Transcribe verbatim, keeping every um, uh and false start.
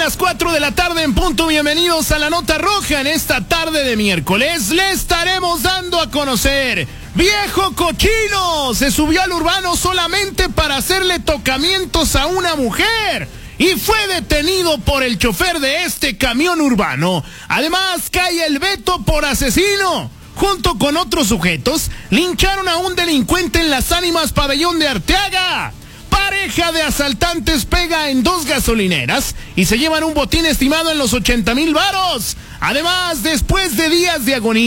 las cuatro de la tarde en punto. Bienvenidos a la Nota Roja. En esta tarde de miércoles le estaremos dando a conocer: viejo cochino se subió al urbano solamente para hacerle tocamientos a una mujer y fue detenido por el chofer de este camión urbano. Además, cae el Beto por asesino. Junto con otros sujetos, lincharon a un delincuente en Las Ánimas, pabellón de Arteaga. Pareja de asaltantes pega en dos gasolineras y se llevan un botín estimado en los ochenta mil varos. Además, después de días de agonía,